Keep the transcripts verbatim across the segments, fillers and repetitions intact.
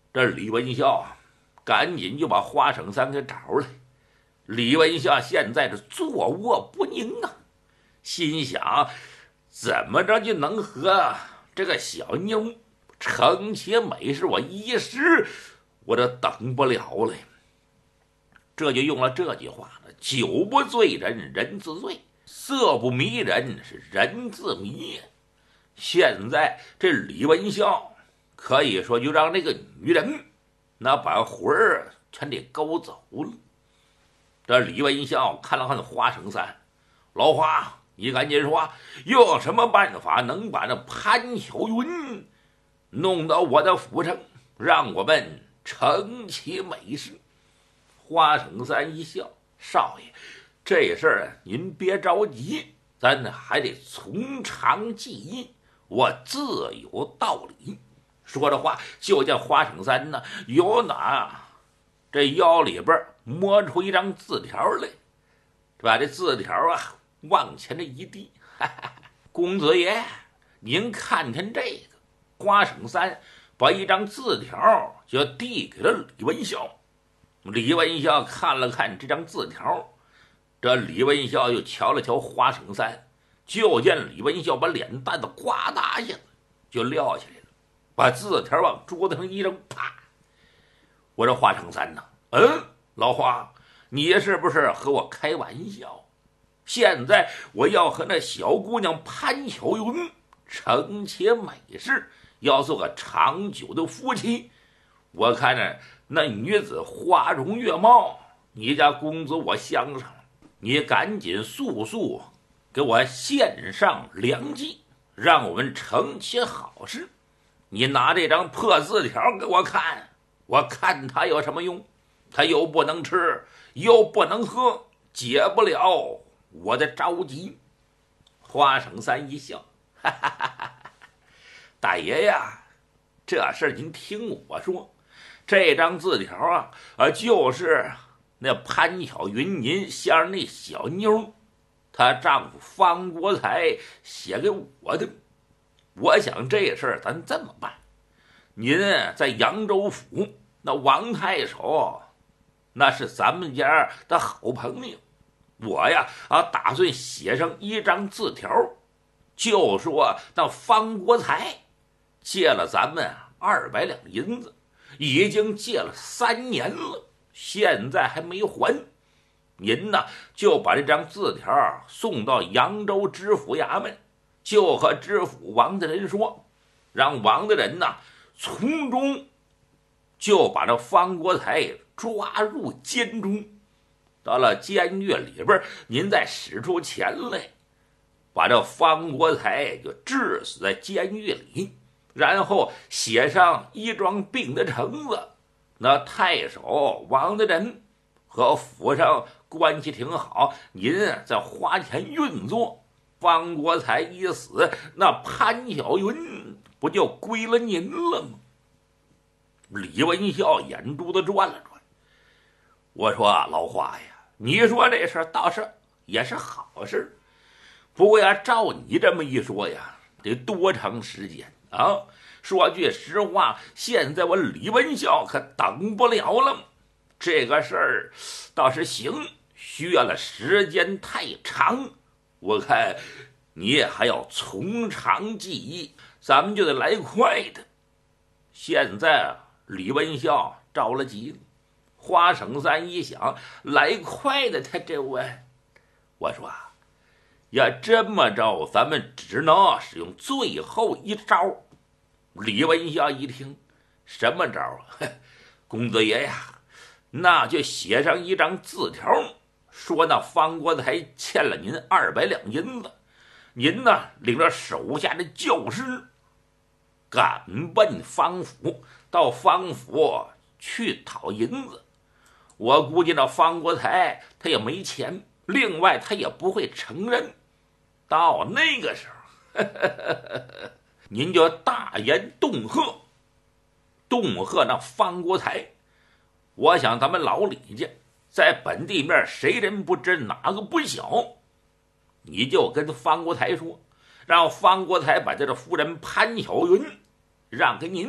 这李文孝啊，赶紧就把花生三给找来。李文孝现在是坐卧不宁啊，心想怎么着就能和这个小妞成且美事，我一时我都等不了了。这就用了这句话了：酒不醉人人自醉，色不迷人是人自迷。现在这李文孝可以说就让这个女人那把魂儿全得勾走了。这李文孝看了看花生三，老花，你赶紧说，用什么办法能把那潘巧云弄到我的府上，让我们成其美事？花生三一笑，少爷，这事儿您别着急，咱还得从长计议，我自有道理。说着话，就见花生三呢，有哪这腰里边摸出一张字条来，把这字条啊往前这一递，哈哈，公子爷，您看看这个。花生三把一张字条就递给了李文孝。李文孝看了看这张字条，这李文孝又瞧了瞧花生三，就见李文孝把脸蛋子呱嗒一下子就撂下来了，把字条往桌子上一扔，啪！我说花生三呢？嗯，老花，你是不是和我开玩笑？现在我要和那小姑娘潘巧云成且美事，要做个长久的夫妻。我看着那女子花容月貌，你家公子我相上了，你赶紧速速给我献上良计，让我们成其好事。你拿这张破字条给我看，我看他有什么用？他又不能吃，又不能喝，解不了我的着急。花生三一笑，哈哈哈哈，大爷呀，这事您听我说，这张字条啊，啊，就是那潘巧云您先生那小妞，她丈夫方国才写给我的。我想这事儿咱这么办，您在扬州府那王太守，那是咱们家的好朋友。我呀啊，打算写上一张字条，就说那方国才借了咱们二百两银子，已经借了三年了，现在还没还。您呢就把这张字条送到扬州知府衙门，就和知府王大人说，让王大人呢从中就把这方国才抓入监中。到了监狱里边，您再使出钱来，把这方国才就治死在监狱里，然后写上一桩病的橙子。那太守王大人和府上关系挺好，您再花钱运作，方国才一死，那潘巧云不就归了您了吗？李文孝眼珠子转了转，我说啊，老花呀，你说这事倒是也是好事，不过呀，照你这么一说呀，得多长时间啊？说句实话，现在我李文孝可等不了了。这个事儿倒是行，需要的时间太长，我看你也还要从长计议，咱们就得来快的。现在李文孝着了急了，花生三一想，来快的他这位，我说啊，要这么着，咱们只能使用最后一招。李文孝一听，什么招啊？公子爷呀，那就写上一张字条，说那方国才欠了您二百两银子，您呢领着手下的教师赶奔方府，到方府去讨银子。我估计那方国才他也没钱，另外他也不会承认。到那个时候，呵呵呵呵，您就大言恫吓，恫吓那方国才。我想咱们老李家在本地面谁人不知哪个不晓，你就跟方国才说，让方国才把这个夫人潘巧云让给您，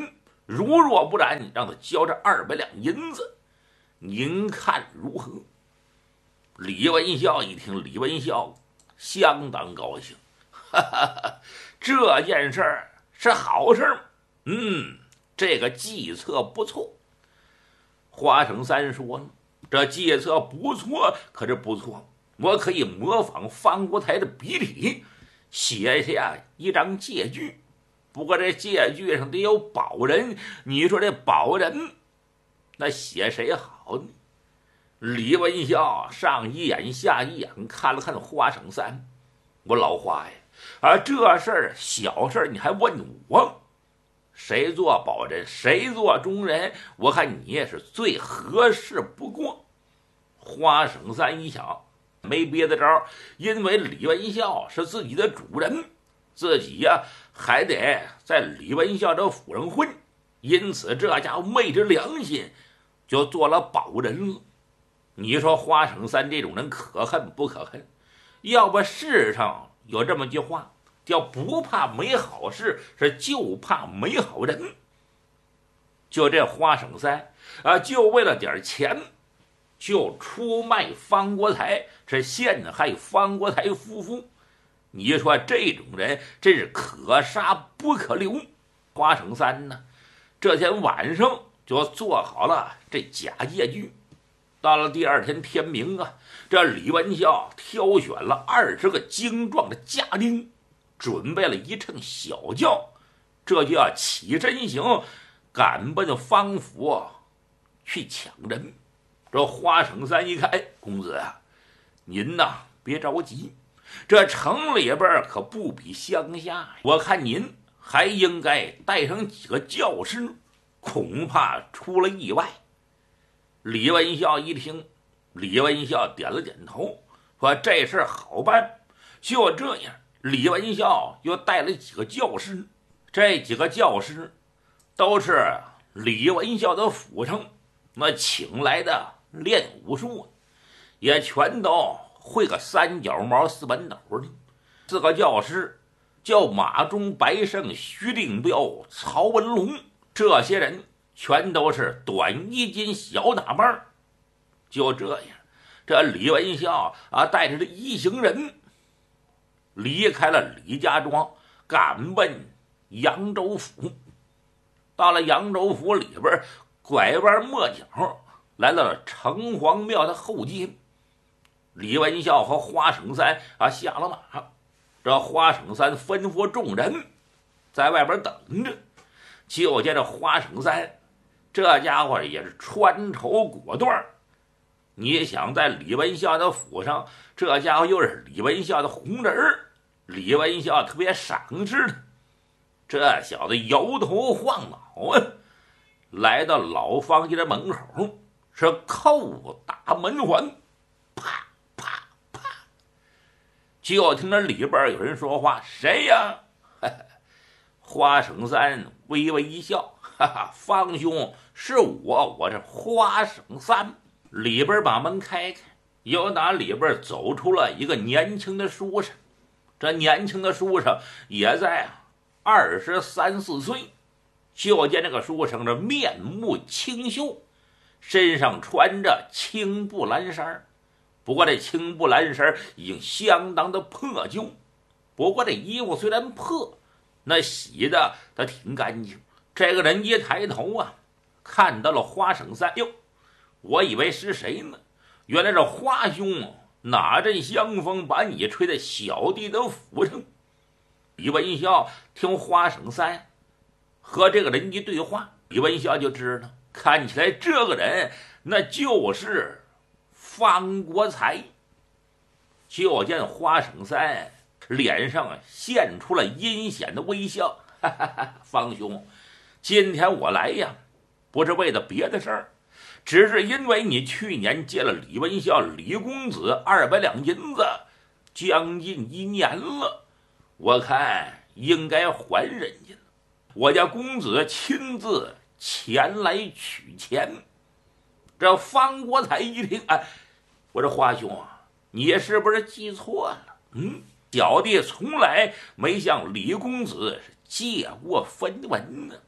如若不然，让他交这二百两银子，您看如何？”李文孝一听，李文孝相当高兴，哈哈哈，这件事儿是好事儿，嗯，这个计策不错。花生三说：“这计策不错，可是不错，我可以模仿方国才的笔体，写下一张借据。不过这借据上得有保人，你说这保人，那写谁好呢？”李文孝上一眼下一眼，看了看花生三：“我老花呀，啊，这事儿小事儿，你还问我？谁做保人，谁做中人？我看你也是最合适不过。”花生三一想，没别的招，因为李文孝是自己的主人，自己呀、啊、还得在李文孝这府上混，因此这家伙昧着良心就做了保人了。你说花生三这种人可恨不可恨？要不世上有这么句话，叫不怕没好事，是就怕没好人。就这花生三啊，就为了点钱，就出卖方国才，是陷害方国才夫妇。你说这种人真是可杀不可留。花生三呢，这天晚上就做好了这假借据。到了第二天天明啊，这李文孝挑选了二十个精壮的家丁，准备了一乘小轿，这就要起身行，赶奔方府去抢人。这花生三一看：“哎，公子啊，您呐别着急，这城里边可不比乡下，我看您还应该带上几个教师，恐怕出了意外。”李文孝一听，李文孝点了点头，说：“这事好办。”就这样，李文孝又带了几个教师，这几个教师都是李文孝的府上那请来的练武术，也全都会个三脚猫四板斗的。四个教师叫马忠、白胜、徐定彪、曹文龙，这些人全都是短衣襟小打扮。就这样，这李文孝啊带着这一行人离开了李家庄，赶奔扬州府。到了扬州府里边，拐弯抹角来到了城隍庙的后街。李文孝和花生三啊下了马，这花生三吩咐众人在外边等着。就见这花生三这家伙也是穿绸裹缎，你想在李文孝的府上，这家伙又是李文孝的红人儿，李文孝特别赏识他。这小子摇头晃脑啊，来到老方家的门口，是叩打门环，啪啪啪，就听着里边有人说话：“谁呀？”花生三微微一笑：“哈哈，方兄，是我，我是花生三。”里边把门开开，又打里边走出了一个年轻的书生。这年轻的书生也在二十三四岁。就见这个书生这面目清秀，身上穿着青布蓝衫，不过这青布蓝衫已经相当的破旧。不过这衣服虽然破，那洗的他挺干净。这个人一抬头啊，看到了花生三，哟，我以为是谁呢？原来这花兄，哪阵香风把你吹在小弟的府上？李文孝听花生三和这个人一对话，李文孝就知道，看起来这个人那就是方国才。就见花生三脸上现出了阴险的微笑：“哈哈哈，方兄，今天我来呀，不是为了别的事儿，只是因为你去年借了李文孝李公子二百两银子，将近一年了，我看应该还人家了。我家公子亲自前来取钱。”这方国才一听，哎，我说花兄啊，你是不是记错了？嗯，小弟从来没向李公子借过分文呢。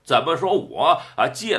怎么说我啊借